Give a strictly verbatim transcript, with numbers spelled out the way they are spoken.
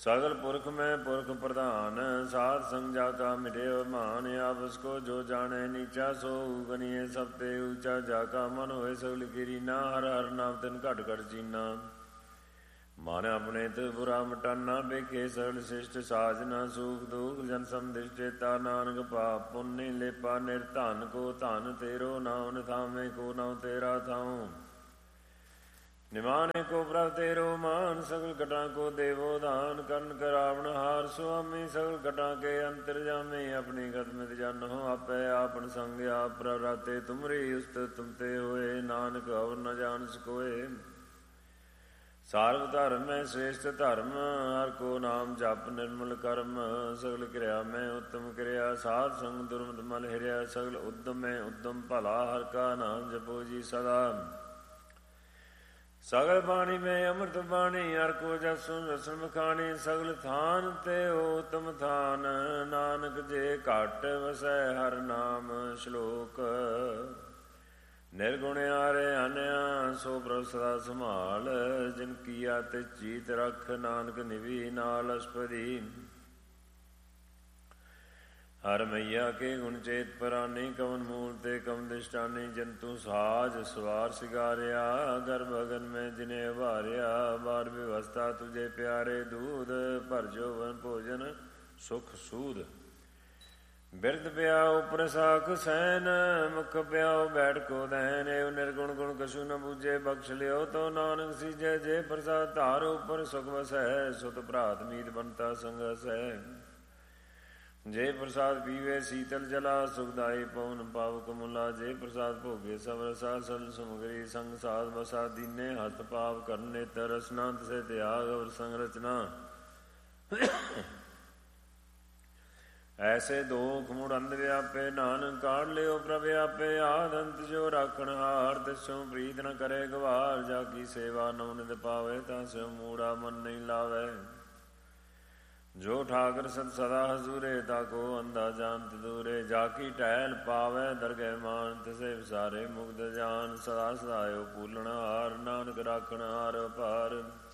सगल पुरख में पुरख प्रधान, साध संग जाका मिटे मान। आपस को जो जाने नीचा, सो गनिए सब ते ऊंचा। जाका मन होए सगल कीरीना, हर हर नाम तिन घट घट चीना। मन अपने तो बुरा मटाना, बेखे सगल शिष्ट साजना। सूख दुख जन समदिष्टेता, नानक पाप पुण्य लेपा। निर्धन को धन तेरो, नाम निथामे को नाम तेरा थाऊं। निमाने को प्रभ तेरो मान, सगल घटा को देवो दान। कर्ण करावण हार सुआमी, सगल घटा के अंतर्जामी। अपनी गत मित जानो, आपे आपन संग आप प्रराते। तुमरी उस्त तुम ते होए, नानक और न जान सकोए। सार्व धर्म में श्रेष्ठ धर्म, हर को नाम जप निर्मल कर्म। सगल क्रिया में उत्तम क्रिया, साध संग दुर्मत मल हिरिया। सगल उद्यम में उद्यम भला, हर का नाम जपो जी सदा। सगल बाणी में अमृत बाणी, हर को जसुन रसन मखानी। सगल थान ते हो उत्तम थान, नानक जे घट वसै हर नाम श्लोक। निर्गुण आरे अन्या, सो प्रभ सदा संभाल। जिन किया ते चीत रख, नानक निभी नाल अष्पदी। हर मैया के गुण चेत परानी, कवन मूल ते कवन दिष्टानी। जंतु साज सवार सिगारिया, गर्भ अगन में जिन्हें वारिया। बार व्यवस्था तुझे प्यारे, दूध भर जोवन भोजन सुख सूद। बिरद ब्याओ प्रसाक सैन, मुख ब्याओ बैठ को दैन। एव निर्गुण गुण कछु न बूझे, बख्श लियो तो नानक सीजे। जे प्रसाद धार ऊपर सुख वसै, सुत भ्रात मीत बनता संगस है। जे प्रसाद पीवे शीतल जला, सुखदाई पवन पावक मुला। जे प्रसाद भोगे सब रसा, सल सुमगरी संग साध बसा। दीने हस्त पाव कर नेत्र, रसनांत से त्याग और संरचना। ऐसे दोख मुड़ अंध व्यापे, नानक काढ़ लियो प्रभ आपे। आद अंत जो राखण हार, तिसों प्रीत न करे गवार। जाकी सेवा नौ निध पावे, तास्यों मूढ़ा मन नहीं लावे। जो ठाकर सत सदा हजूरे, ताको अंधा जानत दूरे। जाकी टहल पावे दरगह मान, तिसे विसारे मुग्ध जान। सदा सदायो पूलन हार, नानक राखण हार पार।